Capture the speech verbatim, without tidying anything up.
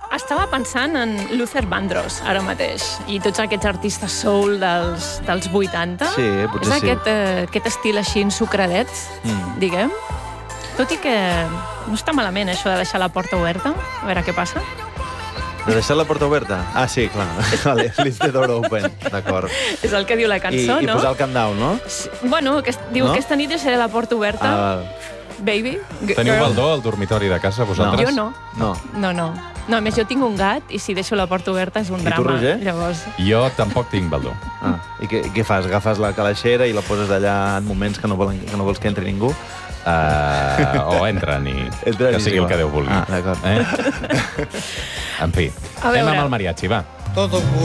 Estava pensant en Luther Vandross, ara mateix, i tots aquests artistes soul dels, dels vuitanta. Sí, potser És sí. aquest, eh, aquest estil així ensucradet, mm. diguem. Tot i que no està malament, això de deixar la porta oberta. A veure què passa. De deixar la porta oberta? Ah, sí, clar. Vale, leave the door open. D'acord. És el que diu la cançó, I, no? I posar el countdown, no? Sí. Bueno, que diu no? aquesta nit deixaré la porta oberta. Ah, Baby, Teniu girl. baldó al dormitori de casa, vosaltres? Jo no. no. No, no. No, a més, jo tinc un gat i si deixo la porta oberta és un I tu, drama. Roger? Llavors... Jo tampoc tinc baldó. Ah, i què, què fas? Agafes la calaixera i la poses allà en moments que no, volen, que no vols que entri ningú? Uh, o entren i Entren que i sigui sí, el que va. Déu vulgui. Ah, d'acord. Eh? En fi, A anem veure. amb el mariachi, va. Todo